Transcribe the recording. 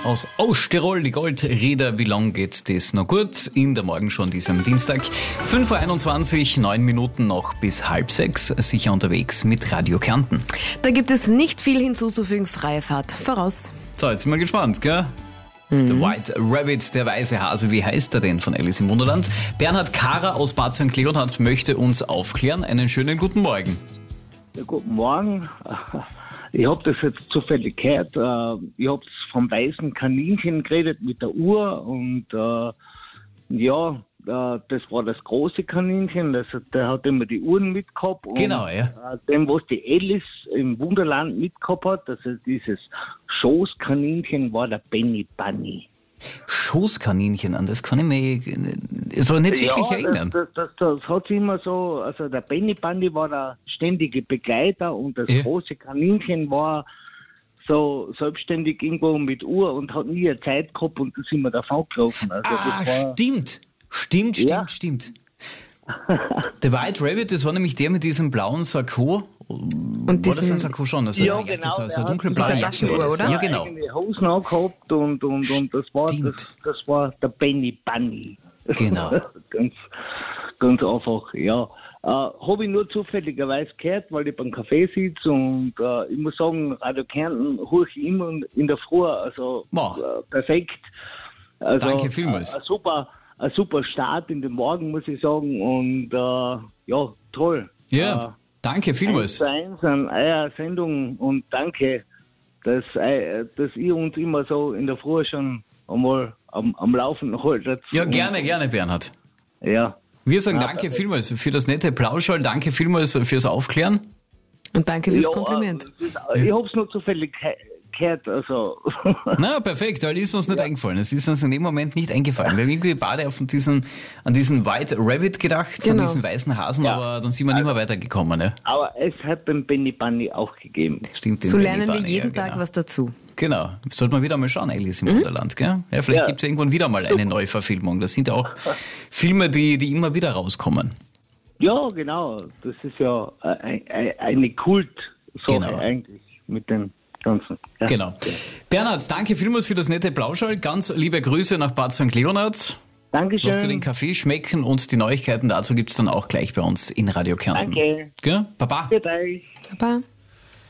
aus Osttirol, die Goldräder. Wie lang geht das noch gut? In der Morgen schon diesem Dienstag. 5:21 Uhr, 9 Minuten noch bis 5:30. Sicher unterwegs mit Radio Kärnten. Da gibt es nicht viel hinzuzufügen. Freie Fahrt voraus. So, jetzt sind wir gespannt, gell? The White Rabbit, der weiße Hase, wie heißt er denn von Alice im Wunderland? Bernhard Kara aus Bad St. Leonhard möchte uns aufklären. Einen schönen guten Morgen. Ja, guten Morgen. Ich habe das jetzt zufällig gehört. Ich habe vom weißen Kaninchen geredet mit der Uhr und das war das große Kaninchen. Der hat immer die Uhren mitgehabt. Genau, und, ja. Dem, was die Alice im Wunderland mitgehabt hat, also dieses Schoßkaninchen, war der Benny Bunny. Schoßkaninchen, an das kann ich mich so nicht wirklich erinnern. Das hat sich immer so, also der Benny Bunny war der ständige Begleiter und das große Kaninchen war so selbstständig irgendwo mit Uhr und hat nie eine Zeit gehabt und da sind wir davon gelaufen. Also das war, Stimmt. Der White Rabbit, das war nämlich der mit diesem blauen Sakko. Und war das ein Sakko schon? Also ja, genau. So eine dunkelblaue Jacke, oder? Ja, genau. Hosen angehabt und das war der Benny Bunny. Genau. ganz einfach, ja. Habe ich nur zufälligerweise gehört, weil ich beim Café sitze und ich muss sagen, Radio Kärnten höre ich immer in der Früh, also perfekt. Also, Danke vielmals. Ein super Start in den Morgen, muss ich sagen, und toll. Ja, danke vielmals. 1:1 an eurer Sendung und danke, dass ihr uns immer so in der Früh schon einmal am Laufen haltet. Ja, gerne, Bernhard. Ja. Wir sagen danke vielmals für das nette Plauschall, danke vielmals fürs Aufklären. Und danke fürs Kompliment. Ich habe es nur zufällig gehört, also. Na, perfekt, weil ist uns nicht eingefallen. Es ist uns in dem Moment nicht eingefallen. Wir haben irgendwie beide an diesen White Rabbit gedacht, an diesen weißen Hasen, aber dann sind wir nicht mehr weitergekommen. Ne? Aber es hat den Benny Bunny auch gegeben. Stimmt, den So Benny lernen wir Bunny, jeden ja, Tag was dazu. Genau, sollte man wieder mal schauen, Alice im Wunderland, gell? Ja, vielleicht gibt es irgendwann wieder mal eine Neuverfilmung. Das sind ja auch Filme, die immer wieder rauskommen. Ja, genau. Das ist ja eine Kultsache eigentlich mit den ganzen. Ja. Genau. Bernhard, danke vielmals für das nette Plauschall. Ganz liebe Grüße nach Bad St. Leonhard. Dankeschön. Lasst dir den Kaffee schmecken und die Neuigkeiten dazu gibt es dann auch gleich bei uns in Radio Kärnten. Danke. Gell? Baba. Für euch. Baba.